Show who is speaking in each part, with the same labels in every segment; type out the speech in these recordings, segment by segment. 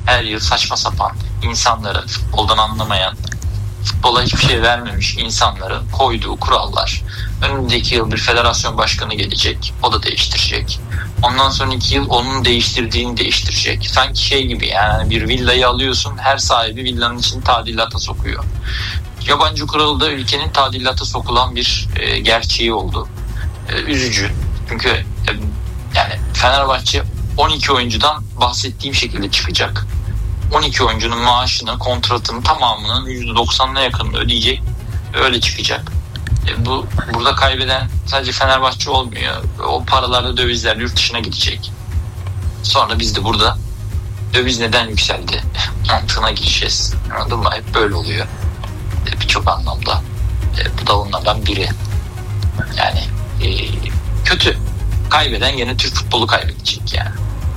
Speaker 1: her yıl saçma sapan insanları, futboldan anlamayan, futbola hiçbir şey vermemiş insanları koyduğu kurallar. Önümüzdeki yıl bir federasyon başkanı gelecek, o da değiştirecek. Ondan sonraki yıl onun değiştirdiğini değiştirecek. Sanki şey gibi, yani bir villayı alıyorsun, her sahibi villanın içini tadilata sokuyor. Yabancı kuralı da ülkenin tadilata sokulan bir gerçeği oldu. Üzücü. Çünkü yani Fenerbahçe 12 oyuncudan bahsettiğim şekilde çıkacak. 12 oyuncunun maaşını, kontratının tamamının %90'ına yakınını ödeyecek. Öyle çıkacak. Burada kaybeden sadece Fenerbahçe olmuyor. O paralarla dövizler yurt dışına gidecek. Sonra biz de burada döviz neden yükseldi mantığına gireceğiz. Anladın mı? Hep böyle oluyor. Birçok anlamda. Bu da onlardan biri. Yani kötü. Kaybeden gene Türk futbolu kaybedecek yani.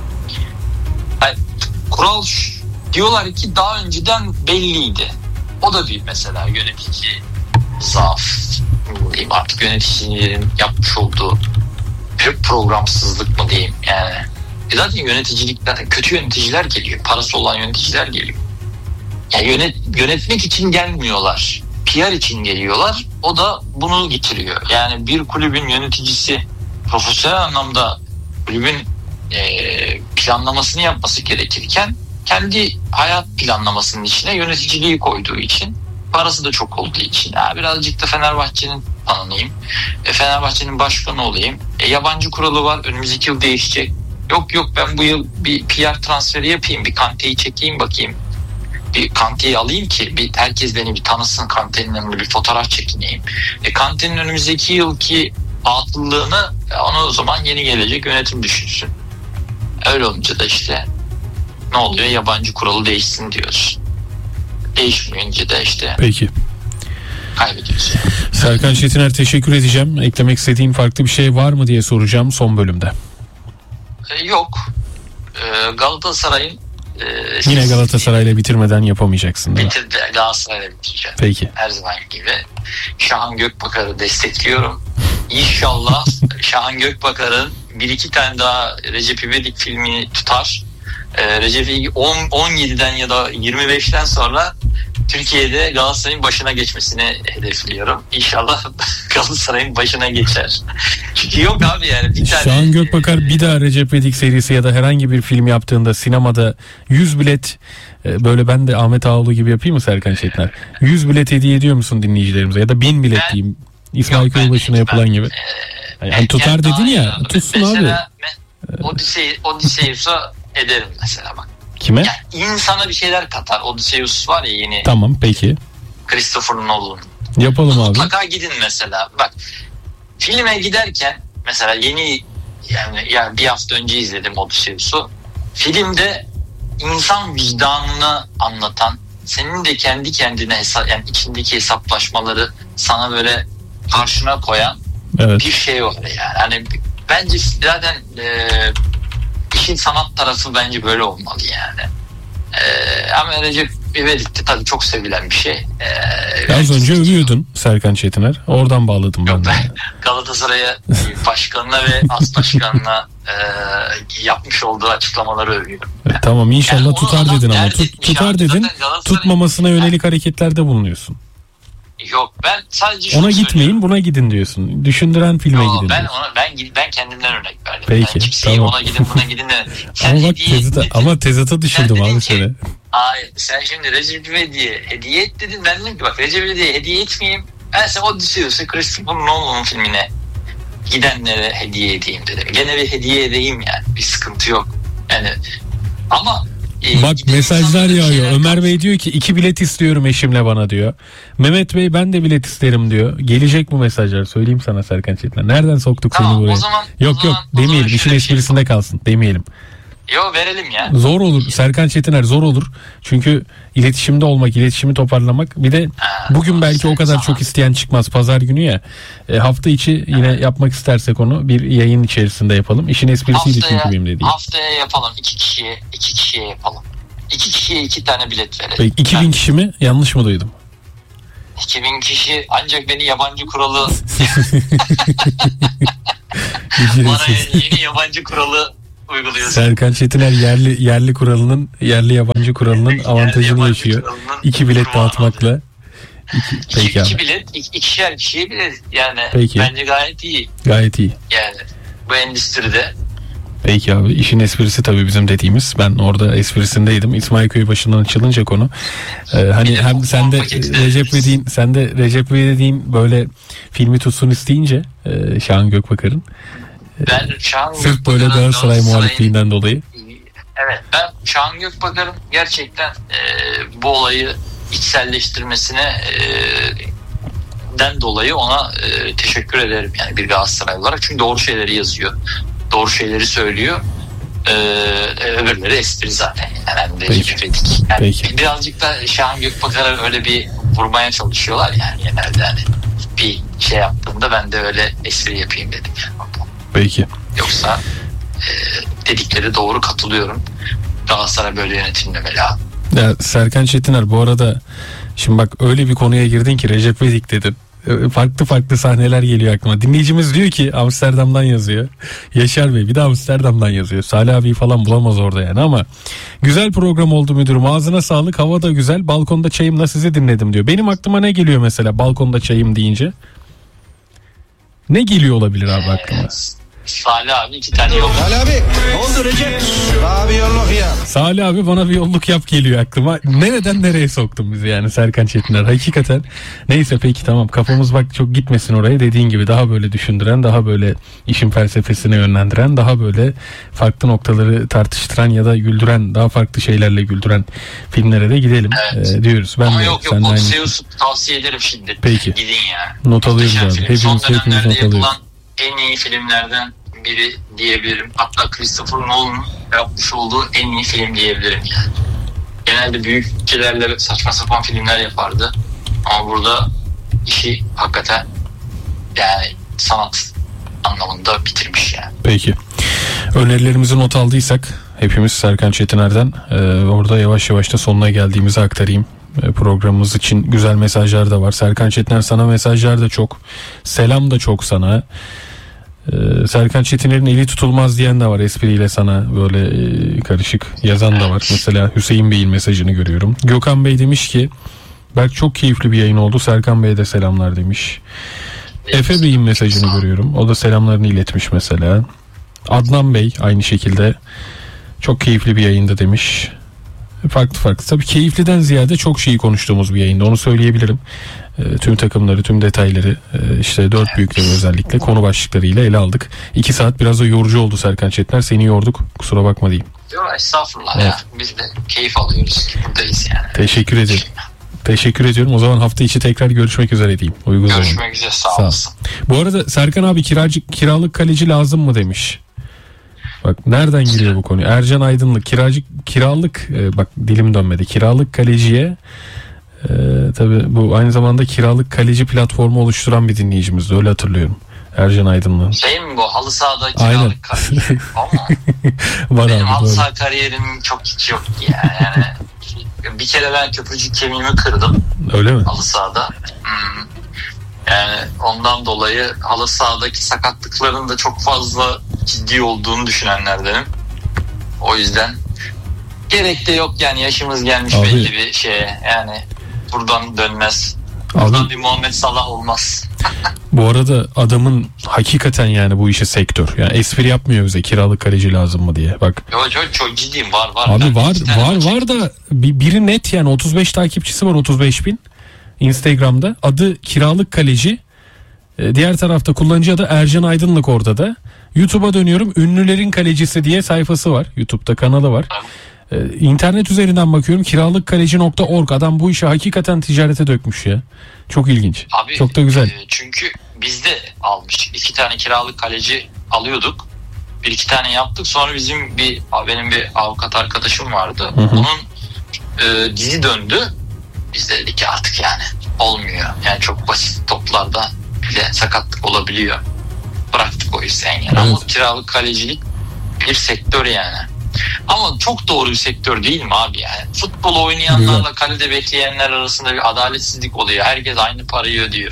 Speaker 1: Kural diyorlar ki daha önceden belliydi. O da bir mesela yönetici zaaf diyeyim, artık yöneticilerin yapmış olduğu bir programsızlık mı diyeyim yani. Zaten yöneticilikten kötü yöneticiler geliyor. Parası olan yöneticiler geliyor. Yani yönetmek için gelmiyorlar. PR için geliyorlar. O da bunu getiriyor. Yani bir kulübün yöneticisi profesyonel anlamda kulübün planlamasını yapması gerekirken kendi hayat planlamasının içine yöneticiliği koyduğu için, parası da çok olduğu için birazcık da Fenerbahçe'nin tanınayım, Fenerbahçe'nin başkanı olayım, yabancı kuralı var, önümüzdeki yıl değişecek, yok ben bu yıl bir PR transferi yapayım, bir Kante'yi çekeyim bakayım, bir Kante'yi alayım ki herkes beni bir tanısın, Kante'nin önünde bir fotoğraf çekineyim. Kante'nin önümüzdeki yılki atıllığını onu o zaman yeni gelecek yönetim düşünsün. Öyle olunca da işte ne oluyor? Yabancı kuralı değişsin diyoruz. Değişmeyince de işte
Speaker 2: peki
Speaker 1: kaybediyoruz.
Speaker 2: Serkan Çetiner, teşekkür edeceğim. Eklemek istediğin farklı bir şey var mı diye soracağım son bölümde.
Speaker 1: Yok. Galatasaray'ın
Speaker 2: yine Galatasaray'la bitirmeden yapamayacaksın değil mi?
Speaker 1: Galatasaray'la bitireceğim.
Speaker 2: Peki.
Speaker 1: Her zaman gibi. Şahan Gökbakar'ı destekliyorum. İnşallah Şahan Gökbakar'ın bir iki tane daha Recep İvedik filmini tutar. Recep İvedik 17'den ya da 25'ten sonra Türkiye'de Galatasaray'ın başına geçmesini hedefliyorum. İnşallah Galatasaray'ın başına geçer. Çünkü yok abi yani bir tane.
Speaker 2: Şahan Gökbakar bir daha Recep İvedik serisi ya da herhangi bir film yaptığında sinemada 100 bilet, böyle ben de Ahmet Ağaoğlu gibi yapayım mı Serkan Şetiner? 100 bilet hediye ediyor musun dinleyicilerimize ya da 1000 bilet diyeyim. İsmail Köybaşı'na yapılan gibi. Yani tutar dedin ya, tutsun
Speaker 1: mesela,
Speaker 2: abi.
Speaker 1: Odysseus'a ederim mesela bak.
Speaker 2: Kime?
Speaker 1: Yani insana bir şeyler katar. Odysseus var ya yeni.
Speaker 2: Tamam peki.
Speaker 1: Christopher Nolan.
Speaker 2: Yapalım abi.
Speaker 1: Mutlaka gidin mesela. Bak filme giderken mesela yeni yani bir hafta önce izledim Odysseus'u. Filmde insan vicdanını anlatan, senin de kendi kendine yani içindeki hesaplaşmaları sana böyle karşına koyan bir şey var yani. Hani bence zaten işin sanat tarafı bence böyle olmalı yani. Ama Recep İvedik de tabii çok sevilen bir şey.
Speaker 2: Az önce övüyordun Serkan Çetiner. Oradan bağladım ben de.
Speaker 1: Galatasaray'a başkanına ve as başkanına yapmış olduğu açıklamaları övüyorum.
Speaker 2: Tamam inşallah yani tutar dedin ama tutar dedin. Tutmamasına yönelik hareketlerde bulunuyorsun.
Speaker 1: Yok ben sadece
Speaker 2: ona gitmeyin buna gidin diyorsun. Düşündüren filme gidin.
Speaker 1: Ben kendimden örnek verdim.
Speaker 2: Peki,
Speaker 1: kimseyi tamam. Ona gidin buna gidin de.
Speaker 2: Ama tezata düşürdüm abi seni.
Speaker 1: Hayır sen şimdi Recep İvedik'e hediye et dedin. Ben dedim ki bak Recep İvedik'e hediye etmeyeyim. Ben sen Odysseus'u Christopher Nolan'ın filmine gidenlere hediye edeyim dedim. Gene bir hediye edeyim yani. Bir sıkıntı yok. Yani ama
Speaker 2: bak mesajlar yağıyor. Ömer Bey diyor ki 2 bilet istiyorum eşimle bana diyor. Mehmet Bey ben de bilet isterim diyor. Gelecek bu mesajlar. Söyleyeyim sana Serkan Çetiner. Nereden soktuk seni buraya? Yok demeyelim. İşin esprisinde kalsın. Demeyelim.
Speaker 1: Yok verelim ya.
Speaker 2: Zor olur. Serkan Çetiner zor olur. Çünkü iletişimde olmak, iletişimi toparlamak. Bir de bugün belki o kadar çok isteyen çıkmaz. Pazar günü ya. Hafta içi yine yapmak istersek onu bir yayın içerisinde yapalım. İşin esprisiydi çünkü benim dediğim.
Speaker 1: Haftaya yapalım. 2 kişiye yapalım. 2 kişiye 2 tane bilet verelim.
Speaker 2: Peki, 2000 kişi mi? Yanlış mı duydum?
Speaker 1: 2000 kişi ancak beni yabancı kuralı bana yeni yabancı kuralı uyguluyorsun.
Speaker 2: Serkan Çetiner yerli kuralının, yerli yabancı kuralının avantajını yaşıyor. 2 bilet dağıtmakla. Peki
Speaker 1: İki bilet, ikişer kişiye bilet yani.
Speaker 2: Peki.
Speaker 1: Bence gayet iyi.
Speaker 2: Gayet iyi.
Speaker 1: Yani bu endüstride.
Speaker 2: Peki abi, işin esprisi tabii bizim dediğimiz. Ben orada esprisindeydim. İsmail Köybaşı'ndan açılınca konu. Hani hem sen de Recep İvedik'in böyle filmi tutsun isteyince Şahan Gökbakar'ın.
Speaker 1: Ben Şahan
Speaker 2: Sırf böyle Galatasaray muhalifliğinden dolayı.
Speaker 1: Evet, ben Şahan Gökbakar'ın gerçekten bu olayı içselleştirmesine den dolayı ona teşekkür ederim yani bir Galatasaray olarak. Çünkü doğru şeyleri yazıyor. Doğru şeyleri söylüyor. Öbürleri espri zaten. Yani Recep İvedik. Yani birazcık da Şahan Gökbakar'a öyle bir vurmaya çalışıyorlar yani genelde hani bir şey yaptığımda ben de öyle espri yapayım dedim yani.
Speaker 2: Peki.
Speaker 1: Yoksa dedikleri doğru, katılıyorum. Galatasaray böyle yönetilmemeli abi.
Speaker 2: Ya Serkan Çetiner, bu arada şimdi bak öyle bir konuya girdin ki Recep İvedik dedin. Farklı sahneler geliyor aklıma. Dinleyicimiz diyor ki Amsterdam'dan yazıyor. Yaşar Bey bir de Amsterdam'dan yazıyor. Salih abi falan bulamaz orada yani, ama güzel program oldu müdürüm. Ağzına sağlık, hava da güzel. Balkonda çayımla sizi dinledim diyor. Benim aklıma ne geliyor mesela balkonda çayım deyince? Ne geliyor olabilir abi aklıma?
Speaker 1: Salih abi 2 tane yok.
Speaker 3: Salih abi ne oldu Recep? Bana bir yolluk ya.
Speaker 2: Salih abi bana bir yolluk yap geliyor aklıma. Nereden nereye soktun bizi yani Serkan Çetiner? Hakikaten. Neyse peki tamam, kafamız bak çok gitmesin oraya, dediğin gibi daha böyle düşündüren, daha böyle işin felsefesine yönlendiren, daha böyle farklı noktaları tartıştıran ya da güldüren, daha farklı şeylerle güldüren filmlere de gidelim diyoruz. Ben
Speaker 1: ama
Speaker 2: de,
Speaker 1: yok Odysseus'u tavsiye ederim şimdi.
Speaker 2: Peki.
Speaker 1: Gidin ya.
Speaker 2: Not alıyoruz abi. Hepimiz not alıyoruz.
Speaker 1: En iyi filmlerden biri diyebilirim. Hatta Christopher Nolan'ın yapmış olduğu en iyi film diyebilirim yani. Genelde büyük ülkelerle saçma sapan filmler yapardı. Ama burada işi hakikaten yani sanat anlamında bitirmiş yani.
Speaker 2: Peki. Önerilerimizi not aldıysak hepimiz Serkan Çetiner'den orada yavaş yavaş da sonuna geldiğimizi aktarayım. Programımız için güzel mesajlar da var. Serkan Çetiner, sana mesajlar da çok. Selam da çok sana. Serkan Çetiner'in eli tutulmaz diyen de var, espriyle sana böyle karışık yazan da var. Mesela Hüseyin Bey'in mesajını görüyorum. Gökhan Bey demiş ki Berk çok keyifli bir yayın oldu. Serkan Bey'e de selamlar demiş. Efe Bey'in mesajını görüyorum. O da selamlarını iletmiş mesela. Adnan Bey aynı şekilde çok keyifli bir yayında demiş. Farklı. Tabii keyifliden ziyade çok şeyi konuştuğumuz bir yayında, onu söyleyebilirim. Tüm takımları, tüm detayları, işte 4 büyükleri özellikle konu başlıklarıyla ele aldık. 2 saat biraz da yorucu oldu Serkan Çetiner. Seni yorduk. Kusura bakma diyeyim.
Speaker 1: Yok estağfurullah ya. Biz de keyif alıyoruz. Buradayız yani.
Speaker 2: Teşekkür ederim. Teşekkür ediyorum. O zaman hafta içi tekrar görüşmek üzere diyeyim.
Speaker 1: Görüşmek üzere. Sağ olasın.
Speaker 2: Bu arada Serkan abi kiralık kaleci lazım mı demiş. Bak nereden giriyor bu konu? Ercan Aydınlık kiralık bak dilim dönmedi. Kiralık kaleciye tabii bu aynı zamanda kiralık kaleci platformu oluşturan bir dinleyicimizdi. Öyle hatırlıyorum. Ercan Aydınlık.
Speaker 1: Şey mi bu? Halı sahada kiralık kaleci. Ama
Speaker 2: var
Speaker 1: benim
Speaker 2: abi,
Speaker 1: halı
Speaker 2: doğru.
Speaker 1: saha kariyerim çok hiç yok yani. Bir kere ben köprücük kemiğimi kırdım.
Speaker 2: Öyle mi?
Speaker 1: Halı sahada. Yani ondan dolayı halı sahadaki sakatlıkların da çok fazla ciddi olduğunu düşünenlerdenim. O yüzden gerek de yok yani, yaşımız gelmiş
Speaker 2: abi,
Speaker 1: belli bir şeye yani buradan dönmez. Buradan bir Muhammed Salah olmaz.
Speaker 2: Bu arada adamın hakikaten yani bu işe sektör. Yani espri yapmıyor bize kiralık kaleci lazım mı diye. Bak.
Speaker 1: Çok ciddiyim, var.
Speaker 2: Abi yani var da biri net yani 35 takipçisi var, 35 bin. Instagram'da adı kiralık kaleci. Diğer tarafta kullanıcı adı Ercan Aydınlık orada da. YouTube'a dönüyorum, ünlülerin kalecisi diye sayfası var. YouTube'da kanalı var. İnternet üzerinden bakıyorum, kiralıkkaleci.org. Adam bu işi hakikaten ticarete dökmüş ya. Çok ilginç.
Speaker 1: Abi,
Speaker 2: çok da güzel.
Speaker 1: Çünkü biz de almıştık. 2 tane kiralık kaleci alıyorduk. 1-2 tane yaptık. Sonra benim bir avukat arkadaşım vardı.
Speaker 2: Hı.
Speaker 1: Onun dizi döndü. Biz de dedik ki artık yani olmuyor. Yani çok basit toplarda bile sakatlık olabiliyor. Bıraktık o yüzden yani. Evet. Ama kiralık kalecilik bir sektör yani. Ama çok doğru bir sektör değil mi abi yani? Futbol oynayanlarla kalede bekleyenler arasında bir adaletsizlik oluyor. Herkes aynı parayı ödüyor.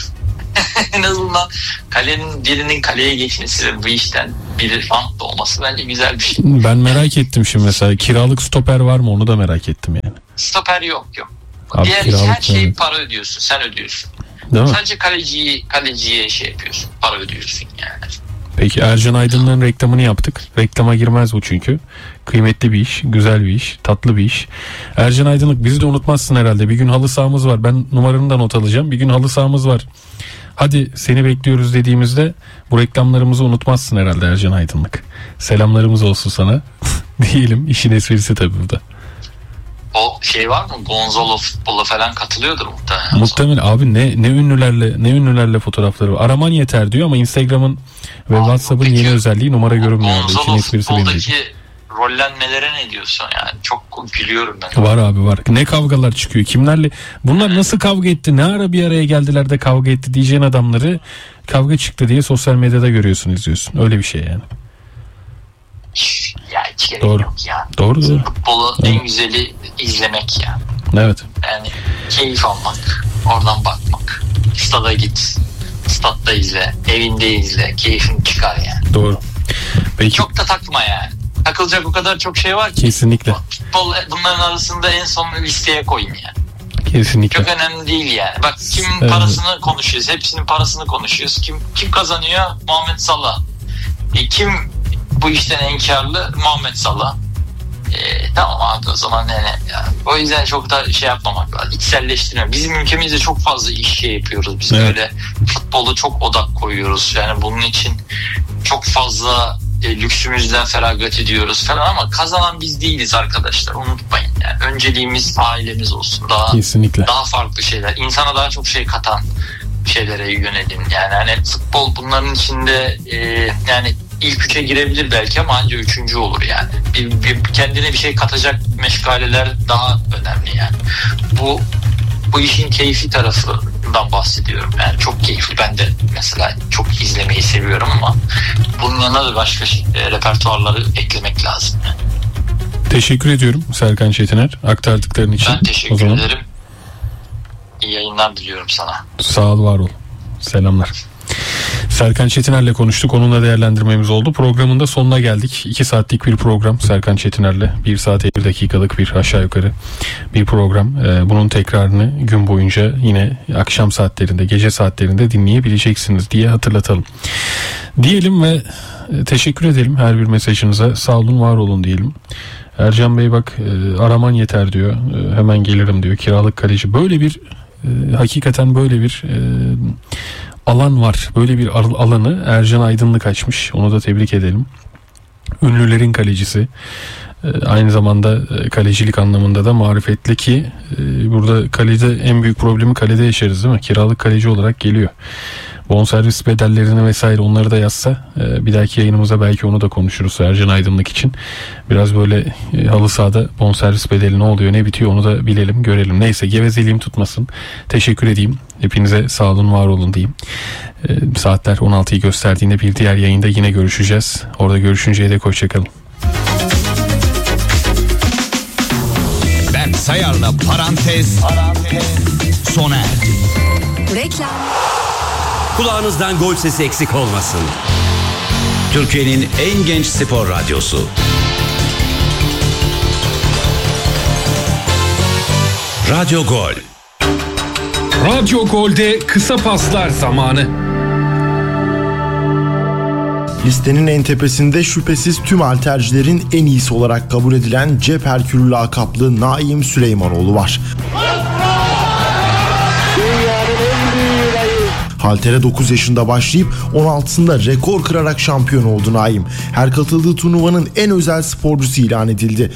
Speaker 1: En azından birinin kaleye geçmesi ve bu işten biri rantlı olması bence güzel bir şey.
Speaker 2: Ben merak ettim şimdi mesela kiralık stoper var mı, onu da merak ettim yani.
Speaker 1: Stoper yok.
Speaker 2: Abi
Speaker 1: Diğer her şeyi para ödüyorsun, sen ödüyorsun.
Speaker 2: Değil mi?
Speaker 1: Sadece kaleciye şey yapıyorsun, para ödüyorsun yani.
Speaker 2: Peki Ercan Aydın'ın reklamını yaptık. Reklama girmez bu çünkü. Kıymetli bir iş, güzel bir iş, tatlı bir iş. Ercan Aydınlık, bizi de unutmazsın herhalde. Bir gün halı sahamız var. Ben numaranı da not alacağım. Bir gün halı sahamız var. Hadi seni bekliyoruz dediğimizde bu reklamlarımızı unutmazsın herhalde Ercan Aydınlık. Selamlarımız olsun sana. Diyelim, işin esprisi tabii burada.
Speaker 1: O şey var mı? Gonzalo futbola falan katılıyordur muhtemelen.
Speaker 2: Muhtemelen abi, ne ünlülerle fotoğrafları var. Araman yeter diyor ama Instagram'ın ve WhatsApp'ın yeni özelliği numara görünmüyor.
Speaker 1: Gonzalo futboldaki rollenmelere ne diyorsun yani? Çok gülüyorum ben.
Speaker 2: Var abi, var. Ne kavgalar çıkıyor. Kimlerle? Bunlar nasıl kavga etti? Ne ara bir araya geldiler de kavga etti diyeceğin adamları kavga çıktı diye sosyal medyada görüyorsun, izliyorsun. Öyle bir şey yani.
Speaker 1: Ya hiç gerek
Speaker 2: Doğru.
Speaker 1: yok ya.
Speaker 2: Doğru.
Speaker 1: Futbolu en güzeli izlemek ya.
Speaker 2: Evet.
Speaker 1: Yani keyif almak, oradan bakmak. Stada git, statta izle, evinde izle, keyfini çıkar yani.
Speaker 2: Doğru. Peki.
Speaker 1: Çok da takma yani. Takılacak o kadar çok şey var ki.
Speaker 2: Kesinlikle.
Speaker 1: Futbol bunların arasında en son listeye koyun yani.
Speaker 2: Kesinlikle.
Speaker 1: Çok önemli değil yani. Bak kimin parasını konuşuyoruz. Hepsinin parasını konuşuyoruz. Kim kazanıyor? Muhammed Salah. Kim bu işten enkarlı? Muhammed Salah. Tamam abi, o zaman yani. O yüzden çok da şey yapmamak lazım. İçselleştirme. Bizim ülkemizde çok fazla iş şey yapıyoruz. Biz böyle futbolu çok odak koyuyoruz. Yani bunun için çok fazla lüksümüzden feragat ediyoruz falan ama kazanan biz değiliz arkadaşlar, unutmayın yani. Önceliğimiz ailemiz olsun,
Speaker 2: Kesinlikle.
Speaker 1: daha farklı şeyler, insana daha çok şey katan şeylere yönelin yani. Hani futbol bunların içinde yani ilk üçe girebilir belki ama ancak üçüncü olur yani. Kendine bir şey katacak meşgaleler daha önemli yani. Bu işin keyfi tarafından bahsediyorum. Yani çok keyifli. Ben de mesela çok izlemeyi seviyorum ama bunun yanına da başka repertuarları eklemek lazım. Yani.
Speaker 2: Teşekkür ediyorum Serkan Çetiner aktardıkların için.
Speaker 1: Ben teşekkür ederim. İyi yayınlar diliyorum sana.
Speaker 2: Sağ ol, var ol. Selamlar. Serkan Çetiner'le konuştuk. Onunla değerlendirmemiz oldu. Programın da sonuna geldik. 2 saatlik bir program Serkan Çetiner'le. 1 saat 50 dakikalık bir aşağı yukarı bir program. Bunun tekrarını gün boyunca yine akşam saatlerinde, gece saatlerinde dinleyebileceksiniz diye hatırlatalım. Diyelim ve teşekkür edelim her bir mesajınıza. Sağ olun, var olun diyelim. Ercan Bey bak, araman yeter diyor. Hemen gelirim diyor. Kiralık kaleci. Böyle bir hakikaten böyle bir alan var. Böyle bir alanı Ercan Aydınlık açmış. Onu da tebrik edelim. Ünlülerin kalecisi. Aynı zamanda kalecilik anlamında da marifetli ki burada kalede en büyük problemi kalede yaşarız değil mi? Kiralık kaleci olarak geliyor. Bonservis bedellerini vesaire onları da yazsa bir dahaki yayınımıza belki onu da konuşuruz Ercan Aydınlık için. Biraz böyle halı sahada bonservis bedeli ne oluyor ne bitiyor onu da bilelim, görelim. Neyse, gevezeliğim tutmasın. Teşekkür edeyim. Hepinize sağ olun, var olun diyeyim. Saatler 16'yı gösterdiğinde bir diğer yayında yine görüşeceğiz. Orada görüşünceye dek hoşçakalın.
Speaker 4: Ben Sayar'la parantez sona erdi.
Speaker 5: Reklam.
Speaker 6: Kulağınızdan gol sesi eksik olmasın. Türkiye'nin en genç spor radyosu. Radyo Gol.
Speaker 7: Radyo Gol'de kısa paslar zamanı.
Speaker 8: Listenin en tepesinde şüphesiz tüm haltercilerin en iyisi olarak kabul edilen Cep Herkülü lakaplı Naim Süleymanoğlu var. Haltere 9 yaşında başlayıp 16'sında rekor kırarak şampiyon oldu Naim. Her katıldığı turnuvanın en özel sporcusu ilan edildi.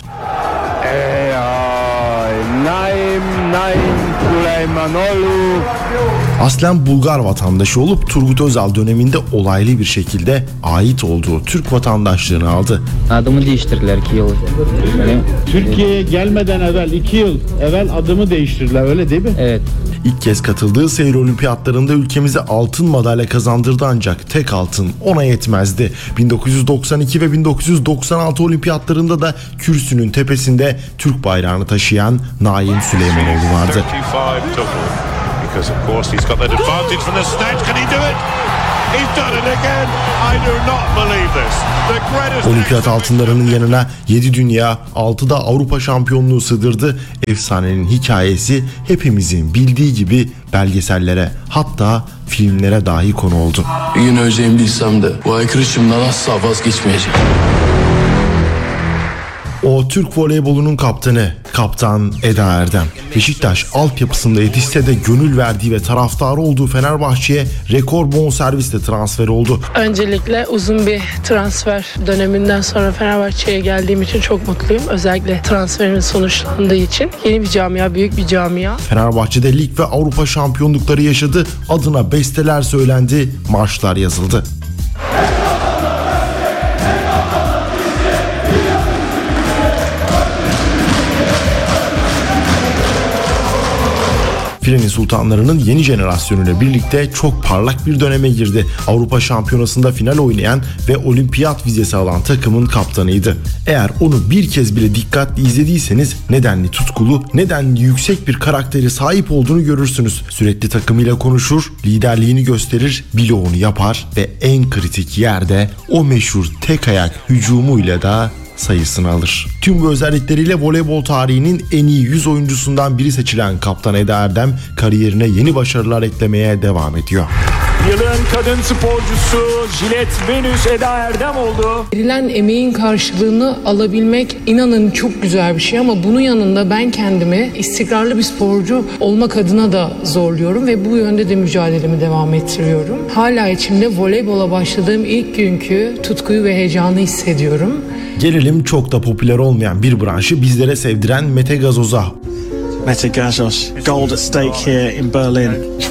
Speaker 8: Naim Süleymanoğlu. Aslen Bulgar vatandaşı olup Turgut Özal döneminde olaylı bir şekilde ait olduğu Türk vatandaşlığını aldı.
Speaker 9: Adımı değiştirdiler 2 yıl.
Speaker 10: Türkiye'ye gelmeden evvel 2 yıl evvel adımı değiştirdiler, öyle değil mi?
Speaker 9: Evet.
Speaker 8: İlk kez katıldığı seyir olimpiyatlarında ülkemize altın madalya kazandırdı ancak tek altın ona yetmezdi. 1992 ve 1996 olimpiyatlarında da kürsünün tepesinde Türk bayrağını taşıyan Naim Süleymanoğlu vardı.
Speaker 5: because of course he's got that advantage from the snatch. Can he do it? He's done it again. I do not believe this. The greatest
Speaker 8: Olimpiyat altınlarının yanına 7 dünya, 6 da Avrupa şampiyonluğu sığdırdı. Efsanenin hikayesi hepimizin bildiği gibi belgesellere, hatta filmlere dahi konu oldu.
Speaker 11: Bir gün öleceğimi bilsem de bu aykırışımdan asla vazgeçmeyeceğim.
Speaker 8: O Türk voleybolunun kaptanı, Kaptan Eda Erdem. Beşiktaş altyapısında yetişse de gönül verdiği ve taraftarı olduğu Fenerbahçe'ye rekor bonservisle transfer oldu.
Speaker 12: Öncelikle uzun bir transfer döneminden sonra Fenerbahçe'ye geldiğim için çok mutluyum. Özellikle transferimin sonuçlandığı için. Yeni bir camia, büyük bir camia.
Speaker 8: Fenerbahçe'de lig ve Avrupa şampiyonlukları yaşadı. Adına besteler söylendi, marşlar yazıldı. Filenin Sultanları'nın yeni jenerasyonuyla birlikte çok parlak bir döneme girdi. Avrupa Şampiyonası'nda final oynayan ve olimpiyat vizesi alan takımın kaptanıydı. Eğer onu bir kez bile dikkatli izlediyseniz nedenli tutkulu, nedenli yüksek bir karaktere sahip olduğunu görürsünüz. Sürekli takımıyla konuşur, liderliğini gösterir, bloğunu yapar ve en kritik yerde o meşhur tek ayak hücumuyla da sayısını alır. Tüm bu özellikleriyle voleybol tarihinin en iyi 100 oyuncusundan biri seçilen Kaptan Eda Erdem kariyerine yeni başarılar eklemeye devam ediyor.
Speaker 13: Yılın kadın sporcusu Jilet Venüs Eda Erdem oldu.
Speaker 12: Verilen emeğin karşılığını alabilmek inanın çok güzel bir şey ama bunun yanında ben kendimi istikrarlı bir sporcu olmak adına da zorluyorum ve bu yönde de mücadelemi devam ettiriyorum. Hala içimde voleybola başladığım ilk günkü tutkuyu ve heyecanı hissediyorum.
Speaker 8: Gelelim çok da popüler olmayan bir branşı bizlere sevdiren Mete Gazoz'a.
Speaker 14: Mete Gazoz, gold at stake here in Berlin.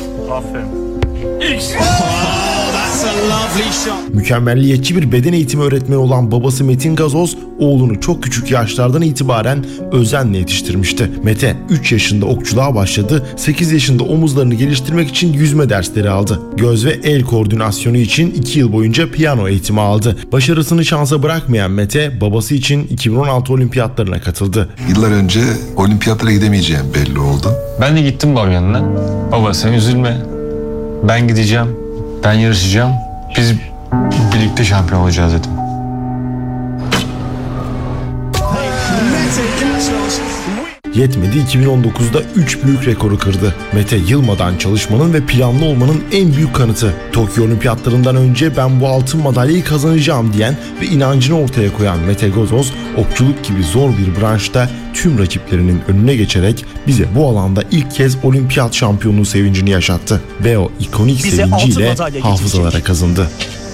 Speaker 8: Mükemmelliyetçi bir beden eğitimi öğretmeni olan babası Metin Gazoz, oğlunu çok küçük yaşlardan itibaren özenle yetiştirmişti. Mete 3 yaşında okçuluğa başladı, 8 yaşında omuzlarını geliştirmek için yüzme dersleri aldı. Göz ve el koordinasyonu için 2 yıl boyunca piyano eğitimi aldı. Başarısını şansa bırakmayan Mete, babası için 2016 olimpiyatlarına katıldı.
Speaker 15: Yıllar önce olimpiyatlara gidemeyeceğim belli oldu.
Speaker 16: Ben de gittim babamın yanına. Baba sen üzülme, ben gideceğim. Ben yarışacağım. Biz birlikte şampiyon olacağız dedim.
Speaker 8: Yetmedi, 2019'da 3 büyük rekoru kırdı. Mete yılmadan çalışmanın ve planlı olmanın en büyük kanıtı. Tokyo Olimpiyatlarından önce ben bu altın madalyayı kazanacağım diyen ve inancını ortaya koyan Mete Gazoz, okçuluk gibi zor bir branşta tüm rakiplerinin önüne geçerek bize bu alanda ilk kez olimpiyat şampiyonluğu sevincini yaşattı. Ve o ikonik sevinciyle hafızalara kazındı.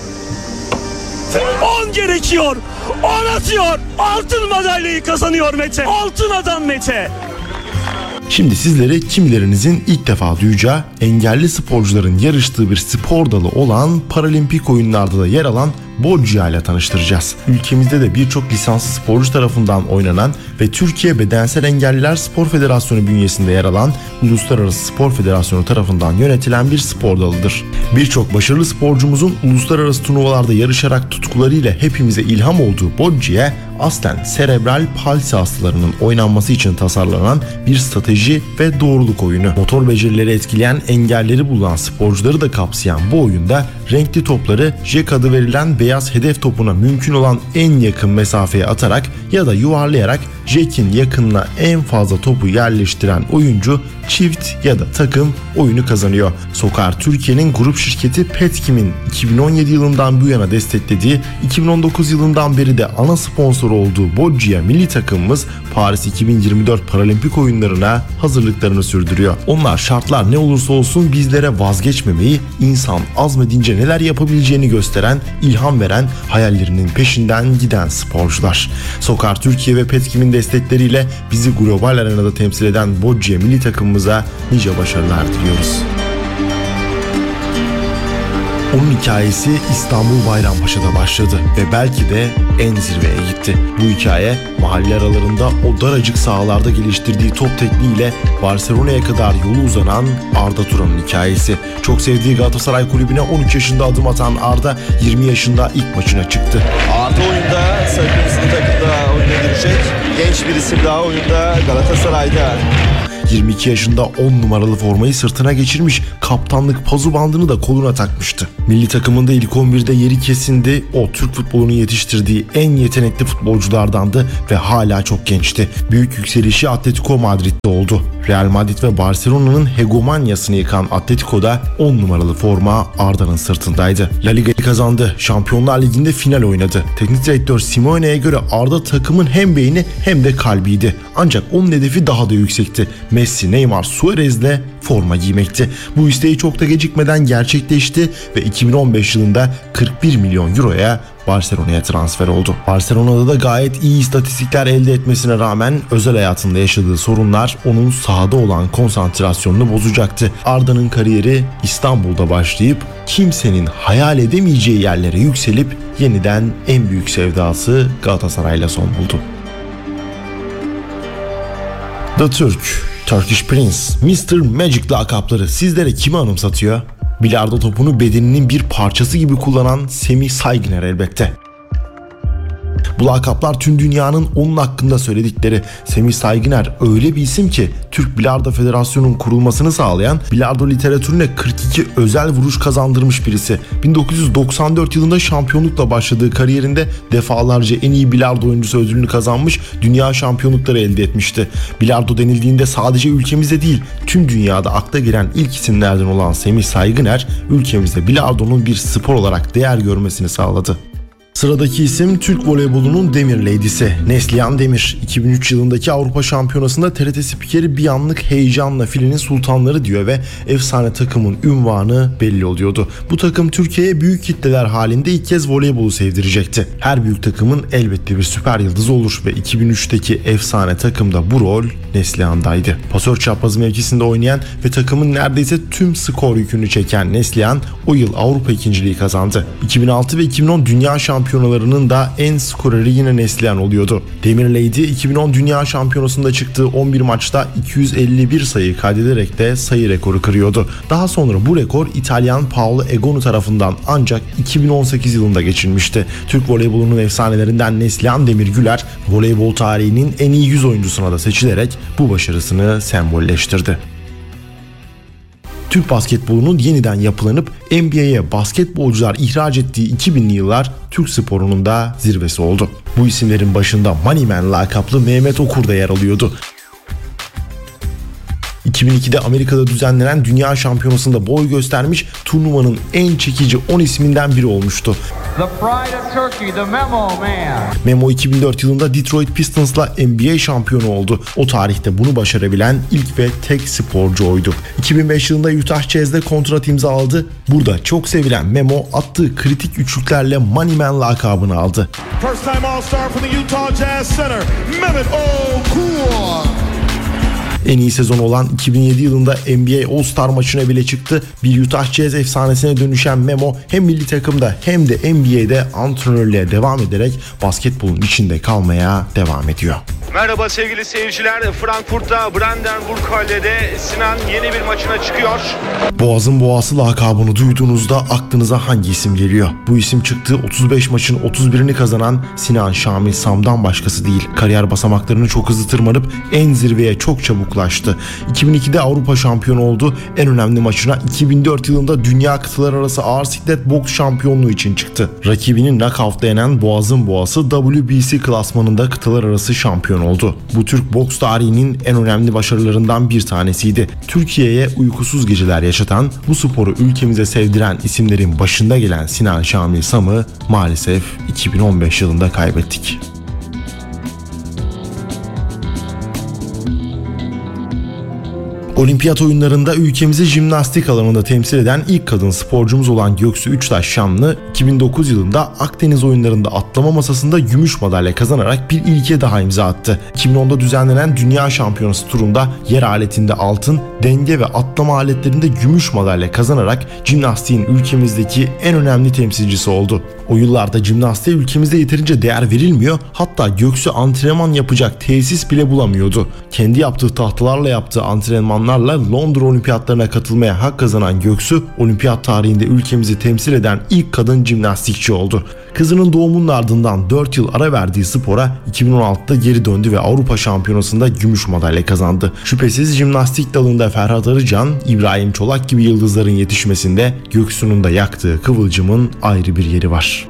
Speaker 13: 10 gerekiyor, 10 atıyor, altın madalyayı kazanıyor Mete. Altın adam Mete.
Speaker 8: Şimdi sizleri kimilerinizin ilk defa duyacağı, engelli sporcuların yarıştığı bir spor dalı olan Paralimpik oyunlarda da yer alan Boccia ile tanıştıracağız. Ülkemizde de birçok lisanslı sporcu tarafından oynanan ve Türkiye Bedensel Engelliler Spor Federasyonu bünyesinde yer alan Uluslararası Spor Federasyonu tarafından yönetilen bir spor dalıdır. Birçok başarılı sporcumuzun uluslararası turnuvalarda yarışarak tutkularıyla hepimize ilham olduğu Boccia, aslen serebral palsi hastalarının oynanması için tasarlanan bir strateji ve doğruluk oyunu. Motor becerileri etkileyen engelleri bulunan sporcuları da kapsayan bu oyunda renkli topları jack adı verilen beyaz hedef topuna mümkün olan en yakın mesafeye atarak ya da yuvarlayarak jack'in yakınına en fazla topu yerleştiren oyuncu çift ya da takım oyunu kazanıyor. Sokar Türkiye'nin grup şirketi Petkim'in 2017 yılından bu yana desteklediği, 2019 yılından beri de ana sponsor olduğu Boccia milli takımımız Paris 2024 Paralimpik oyunlarına hazırlıklarını sürdürüyor. Onlar şartlar ne olursa olsun bizlere vazgeçmemeyi, insan azmedince neler yapabileceğini gösteren, ilham veren, hayallerinin peşinden giden sporcular. Sokar Türkiye ve Petkim'in destekleriyle bizi global arenada temsil eden Boccia milli takımımıza nice başarılar diliyoruz. Onun hikayesi İstanbul Bayrampaşa'da başladı ve belki de en zirveye gitti. Bu hikaye mahalle aralarında o daracık sahalarda geliştirdiği top tekniğiyle Barcelona'ya kadar yolu uzanan Arda Turan'ın hikayesi. Çok sevdiği Galatasaray kulübüne 13 yaşında adım atan Arda 20 yaşında ilk maçına çıktı.
Speaker 17: Arda oyunda sarı kırmızılı takımda oyuna girecek. Genç bir isim daha oyunda Galatasaray'da.
Speaker 8: 22 yaşında 10 numaralı formayı sırtına geçirmiş, kaptanlık pazu bandını da koluna takmıştı. Milli takımında ilk 11'de yeri kesindi. O Türk futbolunun yetiştirdiği en yetenekli futbolculardandı ve hala çok gençti. Büyük yükselişi Atletico Madrid'de oldu. Real Madrid ve Barcelona'nın hegemonyasını yıkan Atletico'da 10 numaralı forma Arda'nın sırtındaydı. La Liga'yı kazandı. Şampiyonlar Ligi'nde final oynadı. Teknik direktör Simeone'ye göre Arda takımın hem beyni hem de kalbiydi. Ancak onun hedefi daha da yüksekti. Messi, Neymar, Suarez'le forma giymekti. Bu isteği çok da gecikmeden gerçekleşti ve 2015 yılında 41 milyon euroya Barcelona'ya transfer oldu. Barcelona'da da gayet iyi istatistikler elde etmesine rağmen özel hayatında yaşadığı sorunlar onun sahada olan konsantrasyonunu bozacaktı. Arda'nın kariyeri İstanbul'da başlayıp kimsenin hayal edemeyeceği yerlere yükselip yeniden en büyük sevdası Galatasaray'la son buldu. The Turkish Prince, Mr. Magic lakapları sizlere kimi anımsatıyor? Bilardo topunu bedeninin bir parçası gibi kullanan Semih Saygıner elbette. Bu lakaplar tüm dünyanın onun hakkında söyledikleri. Semih Saygıner öyle bir isim ki Türk Bilardo Federasyonu'nun kurulmasını sağlayan, bilardo literatürüne 42 özel vuruş kazandırmış birisi. 1994 yılında şampiyonlukla başladığı kariyerinde defalarca en iyi bilardo oyuncusu ödülünü kazanmış, dünya şampiyonlukları elde etmişti. Bilardo denildiğinde sadece ülkemizde değil, tüm dünyada akla gelen ilk isimlerden olan Semih Saygıner, ülkemizde bilardonun bir spor olarak değer görmesini sağladı. Sıradaki isim Türk voleybolunun Demir Lady'si Neslihan Demir. 2003 yılındaki Avrupa Şampiyonası'nda TRT spikeri bir anlık heyecanla filenin sultanları diyor ve efsane takımın ünvanı belli oluyordu. Bu takım Türkiye'ye büyük kitleler halinde ilk kez voleybolu sevdirecekti. Her büyük takımın elbette bir süper yıldızı olur ve 2003'teki efsane takımda bu rol Neslihan'daydı. Pasör çaprazı mevkisinde oynayan ve takımın neredeyse tüm skor yükünü çeken Neslihan o yıl Avrupa ikinciliği kazandı. 2006 ve 2010 Dünya Şampiyonalarının da en skoreri yine Neslihan oluyordu. Demir Lady 2010 Dünya Şampiyonası'nda çıktığı 11 maçta 251 sayı kaydederek de sayı rekoru kırıyordu. Daha sonra bu rekor İtalyan Paolo Egonu tarafından ancak 2018 yılında geçilmişti. Türk voleybolunun efsanelerinden Neslihan Demir Güler, voleybol tarihinin en iyi 100 oyuncusuna da seçilerek bu başarısını sembolleştirdi. Türk basketbolunun yeniden yapılanıp NBA'ye basketbolcular ihraç ettiği 2000'li yıllar Türk sporunun da zirvesi oldu. Bu isimlerin başında Moneyman lakaplı Mehmet Okur da yer alıyordu. 2002'de Amerika'da düzenlenen Dünya Şampiyonası'nda boy göstermiş, turnuvanın en çekici 10 isminden biri olmuştu.
Speaker 17: The pride of Turkey, the Memo Man.
Speaker 8: Memo 2004 yılında Detroit Pistons'la NBA şampiyonu oldu. O tarihte bunu başarabilen ilk ve tek sporcu oydu. 2005 yılında Utah Jazz'de kontrat imzaladı. Burada çok sevilen Memo attığı kritik üçlüklerle Moneyman lakabını aldı.
Speaker 5: First time All-Star for the Utah Jazz center, Mehmet Okur.
Speaker 8: En iyi sezon olan 2007 yılında NBA All-Star maçına bile çıktı. Bir Utah Jazz efsanesine dönüşen Memo hem milli takımda hem de NBA'de antrenörlüğe devam ederek basketbolun içinde kalmaya devam ediyor.
Speaker 18: Merhaba sevgili seyirciler. Frankfurt'ta Brandenburg-Halle'de Sinan yeni bir maçına çıkıyor.
Speaker 8: Boğaz'ın boğası lakabını duyduğunuzda aklınıza hangi isim geliyor? Bu isim çıktığı 35 maçın 31'ini kazanan Sinan Şamil Sam'dan başkası değil. Kariyer basamaklarını çok hızlı tırmanıp en zirveye çok çabuk ulaştı. 2002'de Avrupa şampiyonu oldu. En önemli maçına 2004 yılında Dünya Kıtalar Arası Ağır Siklet Boks Şampiyonluğu için çıktı. Rakibini knockout'la yenen Boğaz'ın boğası WBC klasmanında kıtalar arası şampiyon oldu. Bu Türk boks tarihinin en önemli başarılarından bir tanesiydi. Türkiye'ye uykusuz geceler yaşatan, bu sporu ülkemize sevdiren isimlerin başında gelen Sinan Şamil Sam'ı maalesef 2015 yılında kaybettik. Olimpiyat oyunlarında ülkemizi jimnastik alanında temsil eden ilk kadın sporcumuz olan Göksu Üçtaş Şanlı, 2009 yılında Akdeniz oyunlarında atlama masasında gümüş madalya kazanarak bir ilke daha imza attı. 2010'da düzenlenen Dünya Şampiyonası turunda yer aletinde altın, denge ve atlama aletlerinde gümüş madalya kazanarak jimnastiğin ülkemizdeki en önemli temsilcisi oldu. O yıllarda jimnastiğe ülkemizde yeterince değer verilmiyor, hatta Göksu antrenman yapacak tesis bile bulamıyordu. Kendi yaptığı tahtalarla yaptığı antrenmanlar imkanlarla Londra Olimpiyatlarına katılmaya hak kazanan Göksu, olimpiyat tarihinde ülkemizi temsil eden ilk kadın jimnastikçi oldu. Kızının doğumunun ardından 4 yıl ara verdiği spora 2016'da geri döndü ve Avrupa Şampiyonası'nda gümüş madalya kazandı. Şüphesiz jimnastik dalında Ferhat Arıcan, İbrahim Çolak gibi yıldızların yetişmesinde Göksu'nun da yaktığı kıvılcımın ayrı bir yeri var.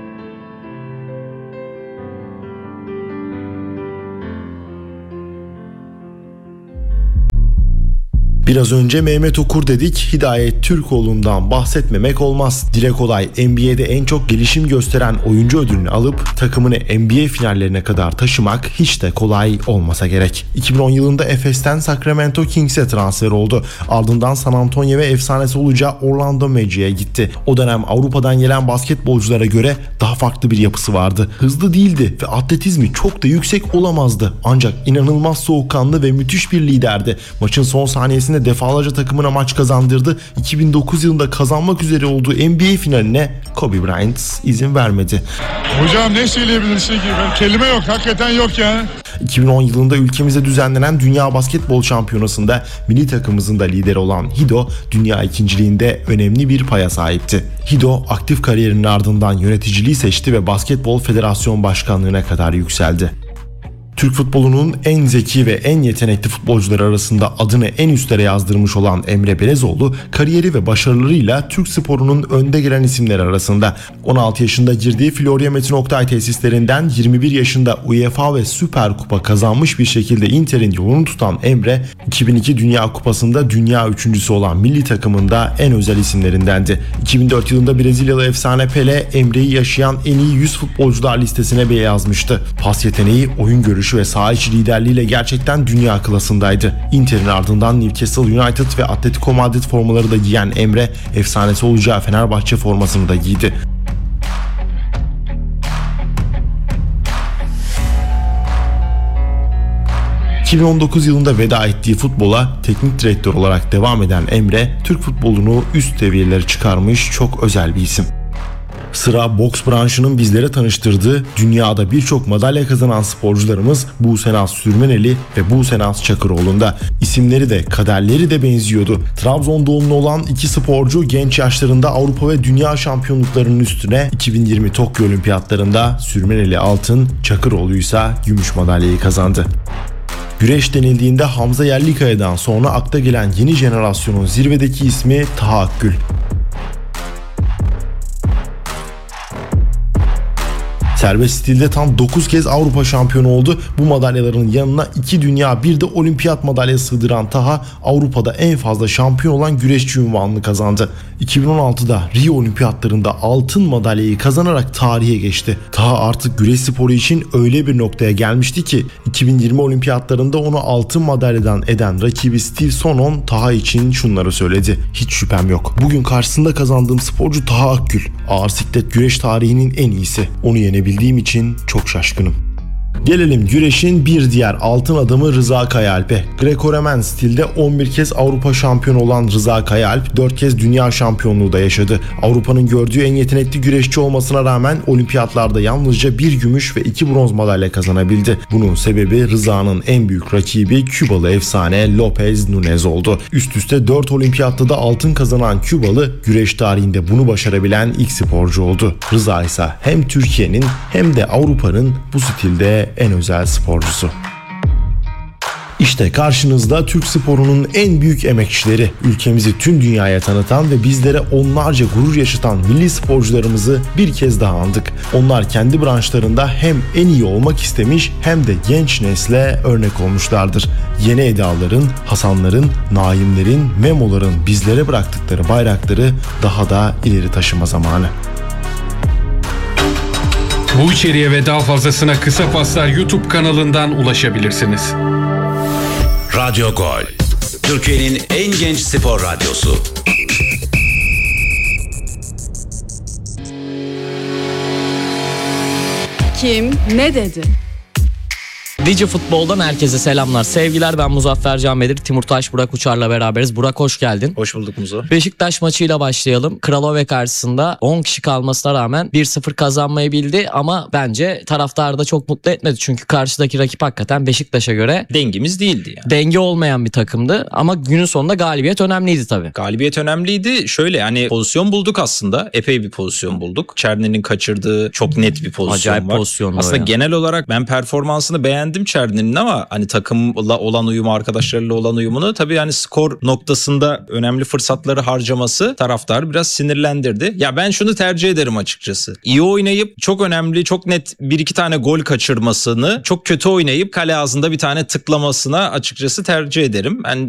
Speaker 8: Biraz önce Mehmet Okur dedik, Hidayet Türkoğlu'ndan bahsetmemek olmaz. Dile kolay NBA'de en çok gelişim gösteren oyuncu ödülünü alıp takımını NBA finallerine kadar taşımak hiç de kolay olmasa gerek. 2010 yılında Efes'ten Sacramento Kings'e transfer oldu. Ardından San Antonio ve efsanesi olacağı Orlando Magic'e gitti. O dönem Avrupa'dan gelen basketbolculara göre daha farklı bir yapısı vardı. Hızlı değildi ve atletizmi çok da yüksek olamazdı. Ancak inanılmaz soğukkanlı ve müthiş bir liderdi. Maçın son saniyesinde defalarca takımına maç kazandırdı. 2009 yılında kazanmak üzere olduğu NBA finaline Kobe Bryant izin vermedi.
Speaker 19: Hocam ne söyleyebilirsin ki? Kelime yok, hakikaten yok ya.
Speaker 8: 2010 yılında ülkemizde düzenlenen Dünya Basketbol Şampiyonası'nda milli takımımızın da lideri olan Hido, dünya ikinciliğinde önemli bir paya sahipti. Hido, aktif kariyerinin ardından yöneticiliği seçti ve Basketbol Federasyon Başkanlığı'na kadar yükseldi. Türk futbolunun en zeki ve en yetenekli futbolcuları arasında adını en üstlere yazdırmış olan Emre Belezoğlu, kariyeri ve başarılarıyla Türk sporunun önde gelen isimleri arasında. 16 yaşında girdiği Florya Metin Oktay tesislerinden 21 yaşında UEFA ve Süper Kupa kazanmış bir şekilde Inter'in yolunu tutan Emre, 2002 Dünya Kupası'nda dünya üçüncüsü olan milli takımında en özel isimlerindendi. 2004 yılında Brezilyalı efsane Pele, Emre'yi yaşayan en iyi 100 futbolcular listesine bile yazmıştı. Pas yeteneği, oyun görüşü ve saha içi liderliğiyle gerçekten dünya klasındaydı. Inter'in ardından Newcastle United ve Atletico Madrid formaları da giyen Emre, efsanesi olacağı Fenerbahçe formasını da giydi. ...2019 yılında veda ettiği futbola teknik direktör olarak devam eden Emre, Türk futbolunu üst seviyelere çıkarmış çok özel bir isim. Sıra boks branşının bizlere tanıştırdığı, dünyada birçok madalya kazanan sporcularımız Buse Naz Sürmeneli ve Buse Naz Çakıroğlu'nda. İsimleri de kaderleri de benziyordu. Trabzon doğumlu olan iki sporcu genç yaşlarında Avrupa ve dünya şampiyonluklarının üstüne 2020 Tokyo Olimpiyatlarında Sürmeneli altın, Çakıroğlu ise gümüş madalyayı kazandı. Güreş denildiğinde Hamza Yerlikaya'dan sonra akla gelen yeni jenerasyonun zirvedeki ismi Taha Akgül. Serbest stilde tam 9 kez Avrupa şampiyonu oldu. Bu madalyaların yanına 2 dünya bir de olimpiyat madalyası sığdıran Taha, Avrupa'da en fazla şampiyon olan güreşçi unvanını kazandı. 2016'da Rio Olimpiyatlarında altın madalyayı kazanarak tarihe geçti. Taha artık güreş sporu için öyle bir noktaya gelmişti ki 2020 Olimpiyatlarında onu altın madalyadan eden rakibi Steve Sonon Taha için şunları söyledi: "Hiç şüphem yok. Bugün karşısında kazandığım sporcu Taha Akgül. Ağır siklet güreş tarihinin en iyisi. Onu yenebildiğim için çok şaşkınım." Gelelim güreşin bir diğer altın adamı Rıza Kayaalp'e. Greco-Romen stilde 11 kez Avrupa şampiyonu olan Rıza Kayaalp 4 kez dünya şampiyonluğu da yaşadı. Avrupa'nın gördüğü en yetenekli güreşçi olmasına rağmen olimpiyatlarda yalnızca 1 gümüş ve 2 bronz madalya kazanabildi. Bunun sebebi Rıza'nın en büyük rakibi Kübalı efsane Lopez Nunez oldu. Üst üste 4 olimpiyatta da altın kazanan Kübalı, güreş tarihinde bunu başarabilen ilk sporcu oldu. Rıza ise hem Türkiye'nin hem de Avrupa'nın bu stilde en özel sporcusu. İşte karşınızda Türk sporunun en büyük emekçileri, ülkemizi tüm dünyaya tanıtan ve bizlere onlarca gurur yaşatan milli sporcularımızı bir kez daha andık. Onlar kendi branşlarında hem en iyi olmak istemiş hem de genç nesle örnek olmuşlardır. Yeni Edaların, Hasanların, Naimlerin, Memoların bizlere bıraktıkları bayrakları daha da ileri taşıma zamanı.
Speaker 7: Bu içeriğe ve daha fazlasına Kısa Paslar YouTube kanalından ulaşabilirsiniz.
Speaker 6: Radyo Gol, Türkiye'nin en genç spor radyosu.
Speaker 20: Kim ne dedi? Digi Futbol'dan herkese selamlar, sevgiler. Ben Muzaffer Can Bedir, Timur Taş, Burak Uçar'la beraberiz. Burak hoş geldin.
Speaker 21: Hoş bulduk Muzo.
Speaker 20: Beşiktaş maçıyla başlayalım. Kralove karşısında 10 kişi kalmasına rağmen 1-0 kazanmayı bildi ama bence taraftarı da çok mutlu etmedi. Çünkü karşıdaki rakip hakikaten Beşiktaş'a göre
Speaker 21: dengimiz değildi yani.
Speaker 20: Denge olmayan bir takımdı ama günün sonunda galibiyet önemliydi tabii.
Speaker 21: Galibiyet önemliydi. Şöyle hani pozisyon bulduk aslında. Epey bir pozisyon bulduk. Çerni'nin kaçırdığı çok net bir pozisyon
Speaker 20: acayip
Speaker 21: var.
Speaker 20: Pozisyon
Speaker 21: aslında
Speaker 20: ya.
Speaker 21: Genel olarak ben performansını beğendim Çerni'nin ama hani takımla olan uyumu, arkadaşlarıyla olan uyumunu tabii hani skor noktasında önemli fırsatları harcaması taraftarı biraz sinirlendirdi. Ya ben şunu tercih ederim açıkçası. İyi oynayıp çok önemli, çok net 1-2 tane gol kaçırmasını, çok kötü oynayıp kale ağzında bir tane tıklamasına açıkçası tercih ederim. Ben